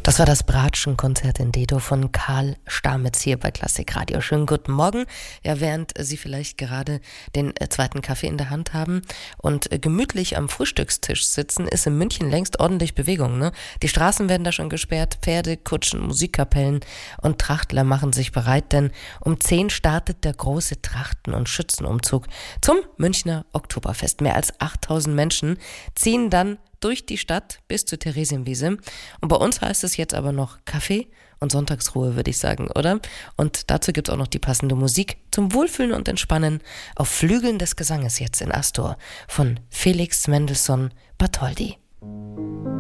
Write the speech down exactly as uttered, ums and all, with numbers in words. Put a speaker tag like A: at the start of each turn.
A: Das war das Bratschenkonzert in D-Dur von Karl Stamitz hier bei Klassik Radio. Schönen guten Morgen. Ja, während Sie vielleicht gerade den äh, zweiten Kaffee in der Hand haben und äh, gemütlich am Frühstückstisch sitzen, ist in München längst ordentlich Bewegung, ne? Die Straßen werden da schon gesperrt, Pferde, Kutschen, Musikkapellen und Trachtler machen sich bereit, denn um zehn startet der große Trachten- und Schützenumzug zum Münchner Oktoberfest. Mehr als achttausend Menschen ziehen dann durch die Stadt bis zur Theresienwiese. Und bei uns heißt es jetzt aber noch Kaffee und Sonntagsruhe, würde ich sagen, oder? Und dazu gibt es auch noch die passende Musik zum Wohlfühlen und Entspannen auf Flügeln des Gesanges jetzt in Astor von Felix Mendelssohn Bartholdy.